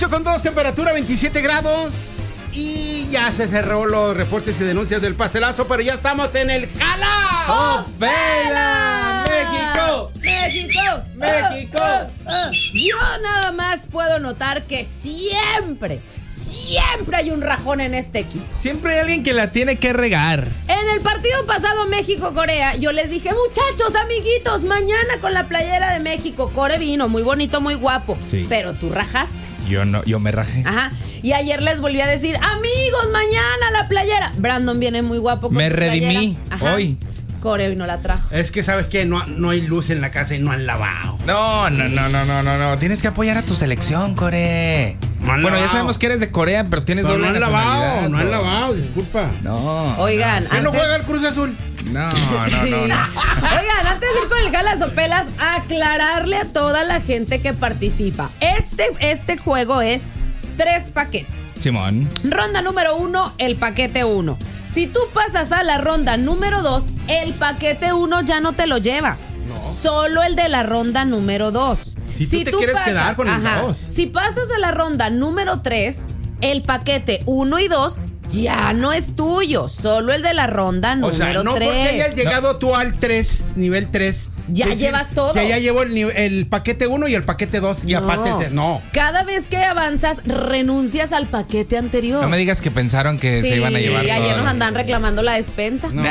8:02, temperatura 27 grados. Y ya se cerró los reportes y denuncias del pastelazo, pero ya estamos en el Jala. ¡Opela! ¡México! ¡México! ¡México! Yo nada más puedo notar que siempre hay un rajón en este equipo. Siempre hay alguien que la tiene que regar. En el partido pasado México-Corea, yo les dije, muchachos, amiguitos, mañana con la playera de México. Core vino, muy bonito, muy guapo. Sí. Pero tú rajaste. Yo me rajé. Ajá. Y ayer les volví a decir, amigos, mañana la playera. Brandon viene muy guapo con Me su redimí playera. hoy. Core hoy no la trajo. Es que sabes que no hay luz en la casa y no han lavado. No. Tienes que apoyar a tu selección, Core. No han Bueno, ya lavado. sabemos que eres de Corea, pero tienes Pero doble no han nacionalidad. lavado, disculpa. No. Oigan, ¿Sí no juega el Cruz Azul? No. Oigan, antes de ir con el Galas o Pelas, aclararle a toda la gente que participa. Este juego es 3 paquetes. Simón. Ronda número 1, el paquete 1. Si tú pasas a la ronda número 2, el paquete 1 ya no te lo llevas. No. Solo el de la ronda número 2. Si tú te quieres quedar con el 2. Si pasas a la ronda número 3, el paquete 1 y 2 ya no es tuyo. Solo el de la ronda número 3. O sea, no porque hayas llegado tú al 3, nivel 3. Ya llevas todo. Que ya llevo el paquete 1 y el paquete 2 y aparte el 3. No. Cada vez que avanzas, renuncias al paquete anterior. No me digas que pensaron que se iban a llevar y ayer todo. nos andaban reclamando la despensa. No,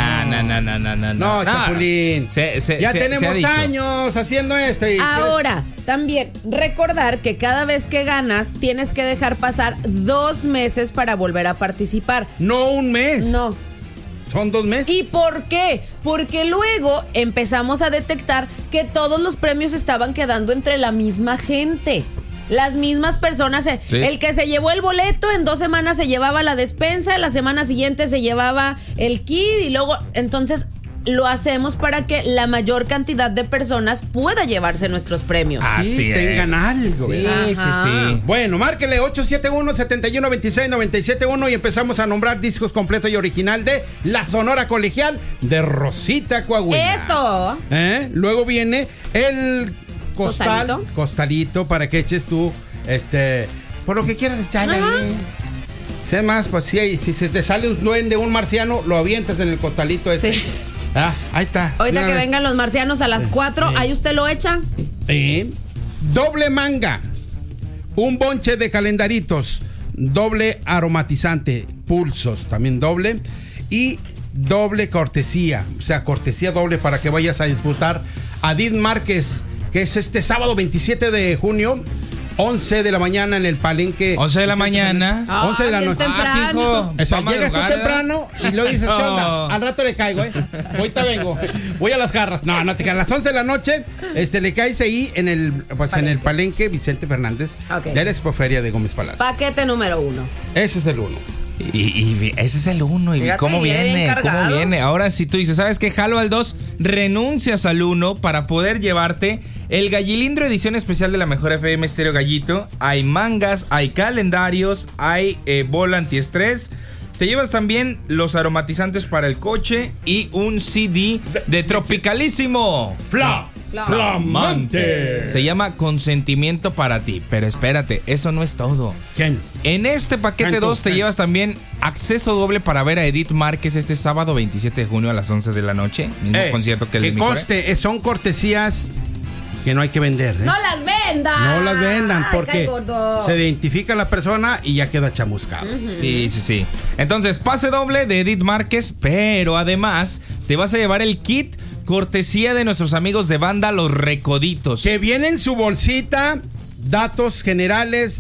Chapulín. Ya tenemos dicho. años haciendo esto. Ahora, también recordar que cada vez que ganas tienes que dejar pasar 2 meses para volver a participar. No un mes. No. Son 2 meses. ¿Y por qué? Porque luego empezamos a detectar que todos los premios estaban quedando entre la misma gente. Las mismas personas. Sí. El que se llevó el boleto en 2 semanas se llevaba la despensa, la semana siguiente se llevaba el kit y luego, entonces lo hacemos para que la mayor cantidad de personas pueda llevarse nuestros premios. Así tengan es. algo. Sí, Ajá. sí. Bueno, márquele 871-7126-971 y empezamos a nombrar discos completos y original de la Sonora Colegial de Rosita Coahuila. ¡Eso! Luego viene el Costalito. costalito para que eches tú, por lo que quieras echarle ahí. Sé más, pues si se te sale un duende, un marciano, lo avientas en el costalito ese. Sí. Ahí está. Ahorita que vengan los marcianos a las 4, ahí usted lo echa. Doble manga, un bonche de calendaritos, doble aromatizante, pulsos, también doble, y doble cortesía, o sea, cortesía doble para que vayas a disfrutar a Edith Márquez, que es este sábado 27 de junio, 11 de la mañana en el Palenque. 11 de la mañana. 11 de la bien noche. temprano. Hijo. O sea, Vamos a llegas tú jugar, temprano y luego dices, ¿qué onda? Al rato le caigo, Ahorita vengo. Voy a las garras. No te quedas. A las 11 de la noche, le caes ahí en el Palenque Vicente Fernández, Ok. de la Expoferia de Gómez Palacio. Paquete número 1. Ese es el 1. Y ese es el 1. ¿Y Fíjate, cómo viene bien viene? ¿Cómo cargado. viene? Ahora, si tú dices, ¿sabes qué? Jalo al 2, renuncias al 1 para poder llevarte el Gallilindro edición especial de la Mejor FM Estéreo Gallito. Hay mangas, hay calendarios, hay bola antiestrés. Te llevas también los aromatizantes para el coche y un CD de Tropicalísimo. Flamante. Se llama Consentimiento para ti. Pero espérate, eso no es todo. ¿Quién? En este paquete 2 te llevas también acceso doble para ver a Edith Márquez este sábado 27 de junio a las 11 de la noche. Mismo concierto que el de que mi Core. conste, son cortesías que no hay que vender. ¡No las vendan! No las vendan Ay, porque cae gordo. se identifica la persona y ya queda chamuscado. Sí. Entonces, pase doble de Edith Márquez, pero además te vas a llevar el kit cortesía de nuestros amigos de banda Los Recoditos. Que viene en su bolsita datos generales